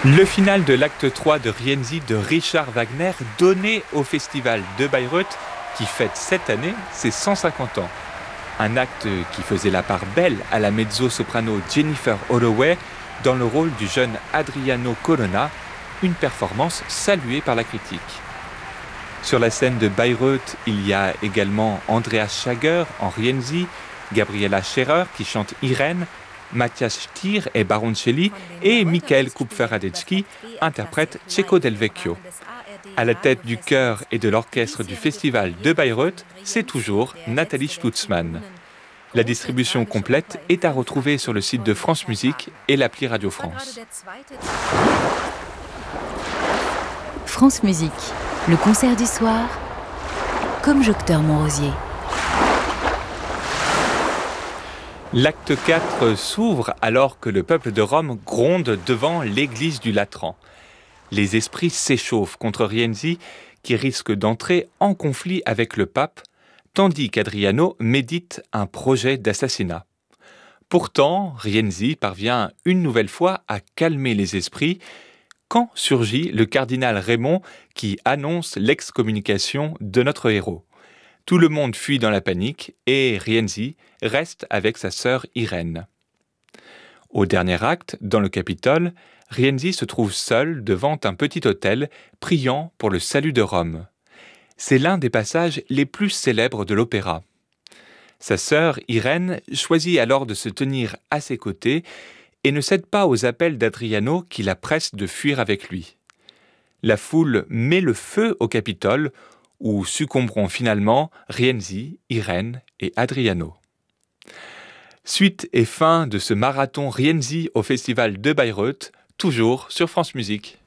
Le final de l'acte 3 de Rienzi de Richard Wagner donné au Festival de Bayreuth qui fête cette année ses 150 ans. Un acte qui faisait la part belle à la mezzo-soprano Jennifer Holloway dans le rôle du jeune Adriano Colonna, une performance saluée par la critique. Sur la scène de Bayreuth, il y a également Andreas Schager en Rienzi, Gabriela Scherer qui chante Irène, Matthias Stier et Baroncelli et Michael Kupfer-Radecki interprètent Cecco del Vecchio. À la tête du chœur et de l'orchestre du Festival de Bayreuth, c'est toujours Nathalie Stutzmann. La distribution complète est à retrouver sur le site de France Musique et l'appli Radio France. France Musique, le concert du soir, comme Jocteur Montrosier. L'acte 4 s'ouvre alors que le peuple de Rome gronde devant l'église du Latran. Les esprits s'échauffent contre Rienzi qui risque d'entrer en conflit avec le pape, tandis qu'Adriano médite un projet d'assassinat. Pourtant, Rienzi parvient une nouvelle fois à calmer les esprits quand surgit le cardinal Raymond qui annonce l'excommunication de notre héros. Tout le monde fuit dans la panique et Rienzi reste avec sa sœur Irène. Au dernier acte, dans le Capitole, Rienzi se trouve seul devant un petit autel, priant pour le salut de Rome. C'est l'un des passages les plus célèbres de l'opéra. Sa sœur Irène choisit alors de se tenir à ses côtés et ne cède pas aux appels d'Adriano qui la presse de fuir avec lui. La foule met le feu au Capitole, où succomberont finalement Rienzi, Irène et Adriano. Suite et fin de ce marathon Rienzi au Festival de Bayreuth, toujours sur France Musique.